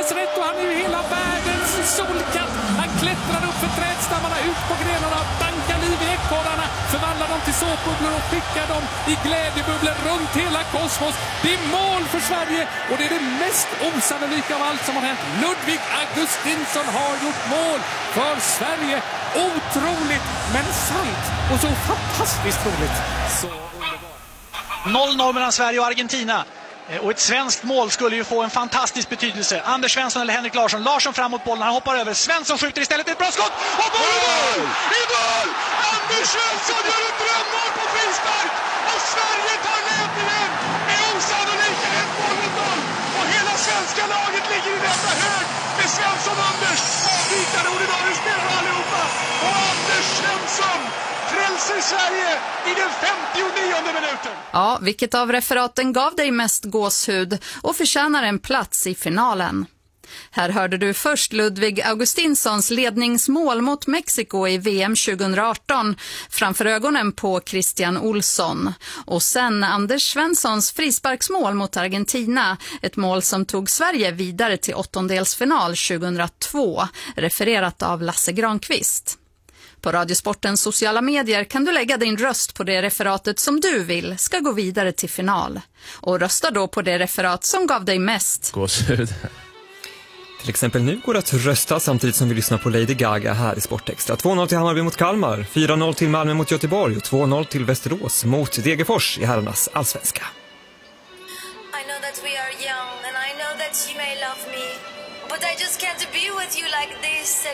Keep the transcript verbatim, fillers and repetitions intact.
alldeles rätt och han är ju hela världens solkatt. Han klättrar upp för trädstammarna, ut på grenarna, bankar liv i ekorrarna, förvandlar dem till såpbubblor och skickar dem i glädjebubblor runt hela kosmos. Det är mål för Sverige och det är det mest osannolika av allt som har hänt. Ludvig Augustinsson har gjort mål för Sverige. Otroligt men sant och så fantastiskt roligt. Så noll noll mellan Sverige och Argentina. Och ett svenskt mål skulle ju få en fantastisk betydelse. Anders Svensson eller Henrik Larsson. Larsson fram mot bollen, han hoppar över. Svensson skjuter istället ett bra skott. Och bollen i mål! I mål! Anders Svensson gör ett drömmål på frispark! Och Sverige tar ledningen med osannolika ett mål mot noll. Och hela svenska laget ligger i detta hög med Svensson och Anders. Avvikande ordinarie spelare allihopa. Och Anders Svensson frälser Sverige i den femtionionde minuten. Ja, vilket av referaten gav dig mest gåshud och förtjänar en plats i finalen? Här hörde du först Ludvig Augustinssons ledningsmål mot Mexiko i V M tjugoarton framför ögonen på Christian Olsson. Och sen Anders Svenssons frisparksmål mot Argentina, ett mål som tog Sverige vidare till åttondelsfinal tjugohundratvå, refererat av Lasse Granqvist. På Radiosportens sociala medier kan du lägga din röst på det referatet som du vill ska gå vidare till final. Och rösta då på det referat som gav dig mest gåshud. Till exempel nu går det att rösta samtidigt som vi lyssnar på Lady Gaga här i Sportextra. två noll till Hammarby mot Kalmar, fyra noll till Malmö mot Göteborg och två noll till Västerås mot Degerfors i herrarnas allsvenska. I know that we are young and I know that you may love me, but I just can't be with you like this.